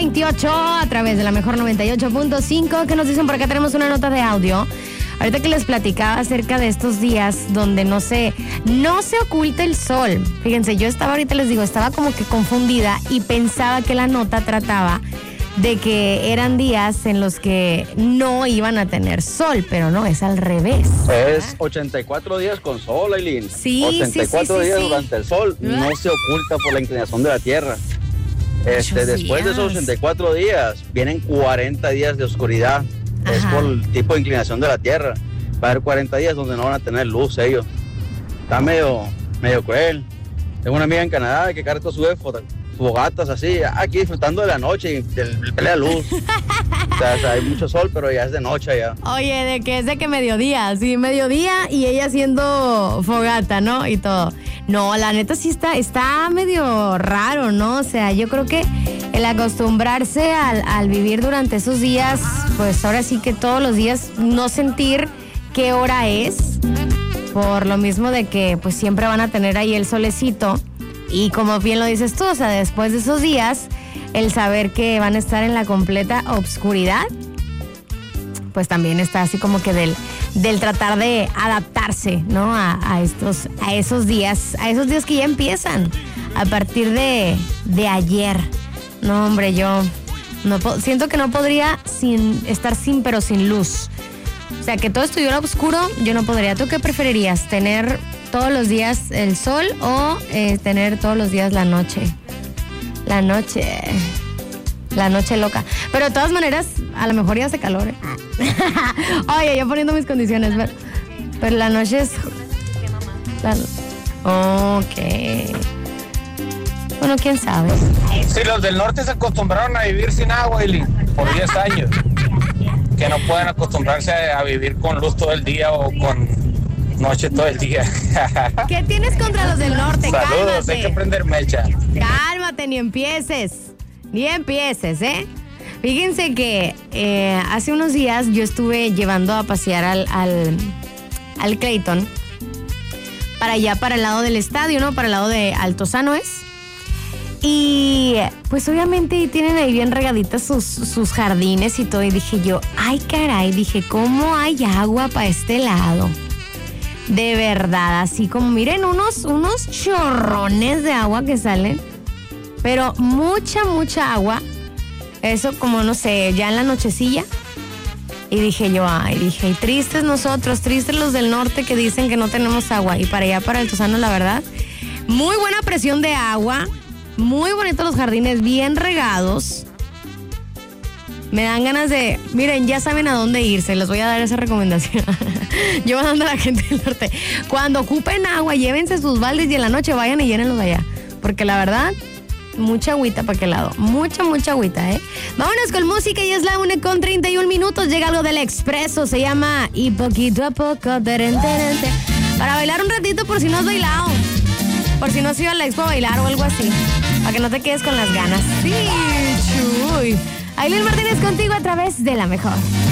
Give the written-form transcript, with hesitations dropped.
28 a través de la mejor 98.5. ¿Qué nos dicen? Por acá tenemos una nota de audio. Ahorita que les platicaba acerca de estos días donde no se oculta el sol. Fíjense, yo estaba como que confundida y pensaba que la nota trataba de que eran días en los que no iban a tener sol, pero no, es al revés. Es 84 días con sol, Aileen. Sí, 84 días durante el sol, no se oculta por la inclinación de la Tierra. Después de esos 84 días, vienen 40 días de oscuridad. Ajá. Es por el tipo de inclinación de la Tierra. Va a haber 40 días donde no van a tener luz ellos. Está medio cruel. Tengo una amiga en Canadá que cada rato sube fogatas así, aquí disfrutando de la noche y del pelea luz. o sea, hay mucho sol, pero ya es de noche ya. Oye, de que mediodía, sí, mediodía y ella haciendo fogata, ¿no? Y todo. No, la neta sí está medio raro, ¿no? O sea, yo creo que el acostumbrarse al vivir durante esos días, pues ahora sí que todos los días no sentir qué hora es, por lo mismo de que pues siempre van a tener ahí el solecito. Y como bien lo dices tú, o sea, después de esos días, el saber que van a estar en la completa obscuridad, pues también está así como que del tratar de adaptarse, ¿no? A esos días que ya empiezan a partir de ayer. No, hombre, yo siento que no podría estar sin luz. O sea, que todo estuviera oscuro, yo no podría. ¿Tú qué preferirías? ¿Tener todos los días el sol o tener todos los días la noche? La noche loca. Pero de todas maneras, a lo mejor ya hace calor, ¿eh? Oye, yo poniendo mis condiciones, pero la noche es... Ok. Bueno, quién sabe. Sí, los del norte se acostumbraron a vivir sin agua, Eli, por 10 años. Que no pueden acostumbrarse a vivir con luz todo el día o con noche todo el día. ¿Qué tienes contra los del norte? Saludos, Cálmate. hay que prender mecha. Cálmate, ni empieces, ¿eh? Fíjense que hace unos días yo estuve llevando a pasear al Clayton para allá, para el lado del estadio, ¿no? Para el lado de Altozano es. Y pues obviamente tienen ahí bien regaditas sus jardines y todo. Y dije yo, ay caray, ¿cómo hay agua para este lado? De verdad, así como miren unos chorrones de agua que salen. Pero mucha agua. Eso como no sé, ya en la nochecilla. Y dije yo, y tristes nosotros, tristes los del norte que dicen que no tenemos agua. Y para allá, para Altozano, la verdad, muy buena presión de agua. Muy bonitos los jardines, bien regados. Me dan ganas de... Miren, ya saben a dónde irse. Les voy a dar esa recomendación. Yo voy dando a la gente del norte. Cuando ocupen agua, llévense sus baldes y en la noche vayan y llénenlos allá. Porque la verdad, mucha agüita para aquel lado. Mucha agüita, ¿eh? Vámonos con música y es la 1:31. Llega algo del Expreso. Se llama Y Poquito a Poco. Para bailar un ratito por si no has bailado. Por si no has ido a la expo a bailar o algo así. Para que no te quedes con las ganas. Sí, chuy. Aileen Martínez contigo a través de La Mejor.